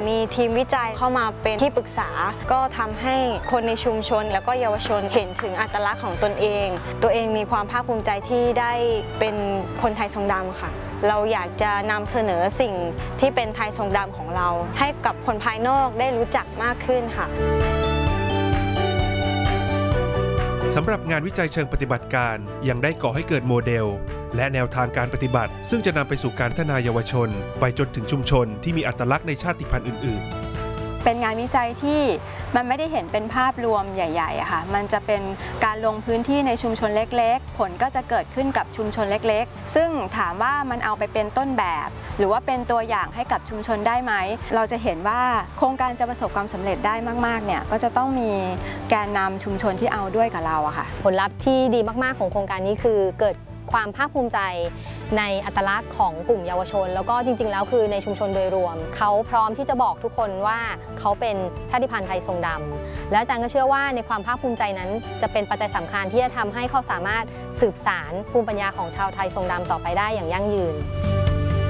มีทีมวิจัยเข้ามาเป็นที่ปรึกษาก็ทำให้คนในชุมชนแล้วก็เยาวชนเห็นถึงอัตลักษณ์ของตนเองตัวเองมีความภาคภูมิใจที่ได้เป็นคนไทยทรงดำค่ะเราอยากจะนำเสนอสิ่งที่เป็นไทยทรงดำของเราให้กับคนภายนอกได้รู้จักมากขึ้นค่ะสำหรับงานวิจัยเชิงปฏิบัติการยังได้ก่อให้เกิดโมเดลและแนวทางการปฏิบัติซึ่งจะนำไปสู่การพัฒนาเยาวชนไปจนถึงชุมชนที่มีอัตลักษณ์ในชาติพันธุ์อื่นๆเป็นงานวิจัยที่มันไม่ได้เห็นเป็นภาพรวมใหญ่ๆอะค่ะมันจะเป็นการลงพื้นที่ในชุมชนเล็กๆผลก็จะเกิดขึ้นกับชุมชนเล็กๆซึ่งถามว่ามันเอาไปเป็นต้นแบบหรือว่าเป็นตัวอย่างให้กับชุมชนได้ไหมเราจะเห็นว่าโครงการจะประสบความสำเร็จได้มากๆเนี่ยก็จะต้องมีแกนนำชุมชนที่เอาด้วยกับเราอะค่ะผลลัพธ์ที่ดีมากๆของโครงการนี้คือเกิดความภาคภูมิใจในอัตลักษณ์ของกลุ่มเยาวชนแล้วก็จริงๆแล้วคือในชุมชนโดยรวมเขาพร้อมที่จะบอกทุกคนว่าเขาเป็นชาติพันธุ์ไทยทรงดำและอาจารย์ก็เชื่อว่าในความภาคภูมิใจนั้นจะเป็นปัจจัยสำคัญที่จะทำให้เขาสามารถสืบสานภูมิปัญญาของชาวไทยทรงดำต่อไปได้อย่างยั่งยืน